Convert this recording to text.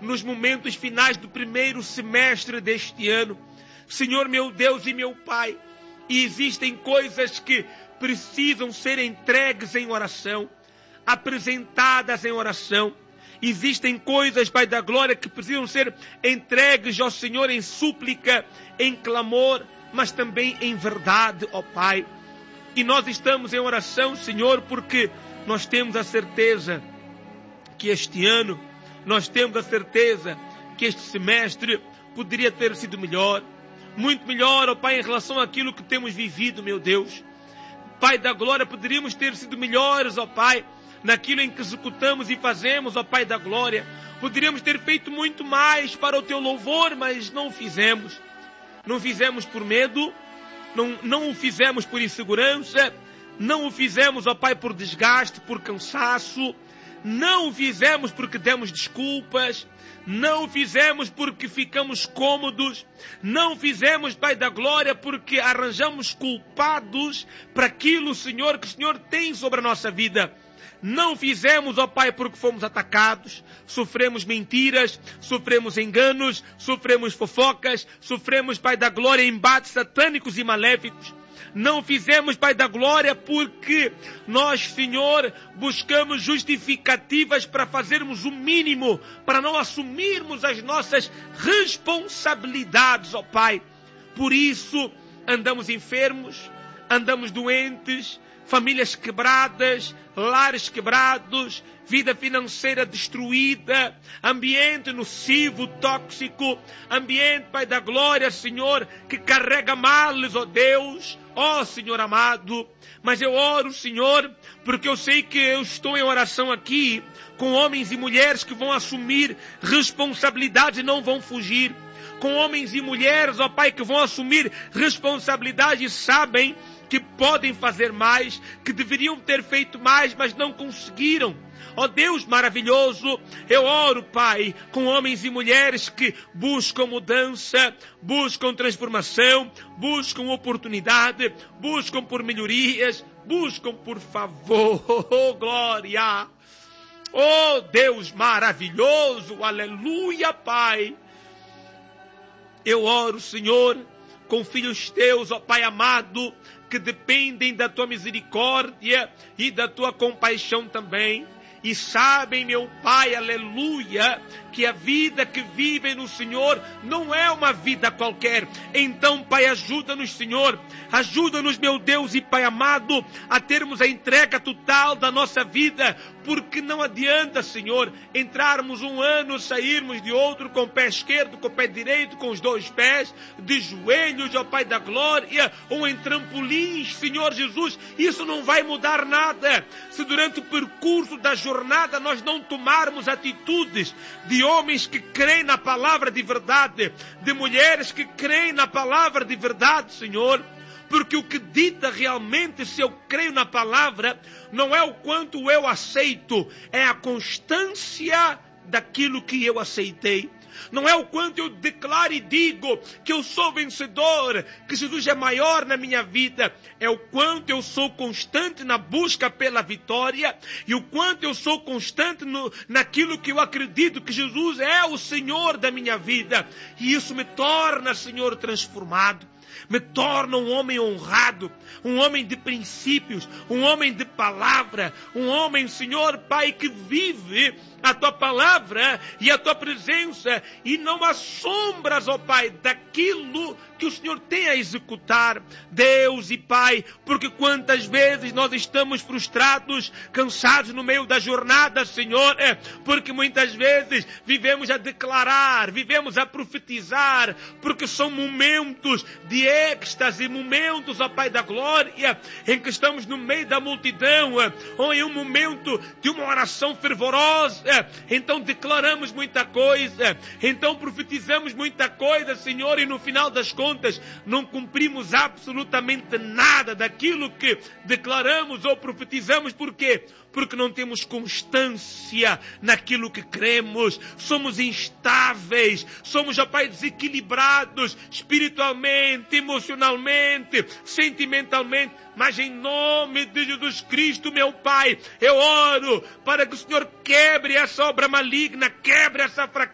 nos momentos finais do primeiro semestre deste ano. Senhor, meu Deus e meu Pai, e existem coisas que precisam ser entregues em oração, apresentadas em oração. Existem coisas, Pai da glória, que precisam ser entregues ao Senhor em súplica, em clamor, mas também em verdade, ó Pai. E nós estamos em oração, Senhor, porque nós temos a certeza que este ano, nós temos a certeza que este semestre poderia ter sido melhor, muito melhor, ó Pai, em relação àquilo que temos vivido, meu Deus. Pai da glória, poderíamos ter sido melhores, ó Pai, naquilo em que executamos e fazemos, ó Pai da glória. Poderíamos ter feito muito mais para o Teu louvor, mas não o fizemos. Não fizemos por medo, não o fizemos por insegurança, não o fizemos, ó Pai, por desgaste, por cansaço, não o fizemos porque demos desculpas, não o fizemos porque ficamos cômodos, não o fizemos, Pai da glória, porque arranjamos culpados para aquilo, Senhor, que o Senhor tem sobre a nossa vida. Não fizemos, ó Pai, porque fomos atacados, sofremos mentiras, sofremos enganos, sofremos fofocas, sofremos, Pai da glória, embates satânicos e maléficos. Não fizemos, Pai da glória, porque nós, Senhor, buscamos justificativas para fazermos o mínimo, para não assumirmos as nossas responsabilidades, ó Pai. Por isso, andamos enfermos, andamos doentes, famílias quebradas, lares quebrados, vida financeira destruída, ambiente nocivo, tóxico, ambiente, Pai da glória, Senhor, que carrega males, ó Deus, ó Senhor amado. Mas eu oro, Senhor, porque eu sei que eu estou em oração aqui com homens e mulheres que vão assumir responsabilidade e não vão fugir. Com homens e mulheres, ó Pai, que vão assumir responsabilidade e sabem que podem fazer mais, que deveriam ter feito mais, mas não conseguiram. Ó Deus maravilhoso, eu oro, Pai, com homens e mulheres que buscam mudança, buscam transformação, buscam oportunidade, buscam por melhorias, buscam por favor. Oh, glória! Oh, Deus maravilhoso, aleluia, Pai. Eu oro, Senhor, com filhos teus, ó Pai amado, que dependem da tua misericórdia e da tua compaixão também. E sabem, meu Pai, aleluia, que a vida que vivem no Senhor não é uma vida qualquer. Então, Pai, ajuda-nos, Senhor. Ajuda-nos, meu Deus e Pai amado, a termos a entrega total da nossa vida. Porque não adianta, Senhor, entrarmos um ano, sairmos de outro com o pé esquerdo, com o pé direito, com os dois pés, de joelhos, ó Pai da glória, ou em trampolins, Senhor Jesus. Isso não vai mudar nada. Se durante o percurso da jornada nós não tomarmos atitudes de homens que creem na palavra de verdade, de mulheres que creem na palavra de verdade, Senhor. Porque o que dita realmente se eu creio na palavra não é o quanto eu aceito, é a constância daquilo que eu aceitei. Não é o quanto eu declaro e digo que eu sou vencedor, que Jesus é maior na minha vida. É o quanto eu sou constante na busca pela vitória e o quanto eu sou constante naquilo que eu acredito que Jesus é o Senhor da minha vida. E isso me torna, Senhor, transformado. Me torna um homem honrado, um homem de princípios, um homem de palavra, um homem, Senhor, Pai, que vive a Tua palavra e a Tua presença e não assombras, ó Pai, daquilo que o Senhor tem a executar, Deus e Pai, porque quantas vezes nós estamos frustrados, cansados no meio da jornada, Senhor, porque muitas vezes vivemos a declarar, vivemos a profetizar, porque são momentos de êxtase, momentos, ó Pai da glória, em que estamos no meio da multidão, ou em um momento de uma oração fervorosa, então declaramos muita coisa, então profetizamos muita coisa, Senhor, e no final das contas não cumprimos absolutamente nada daquilo que declaramos ou profetizamos. Por quê? Porque não temos constância naquilo que cremos, somos instáveis, somos, ó Pai, desequilibrados espiritualmente, emocionalmente, sentimentalmente, mas em nome de Jesus Cristo, meu Pai, eu oro para que o Senhor quebre essa obra maligna, quebre essa fraqueza,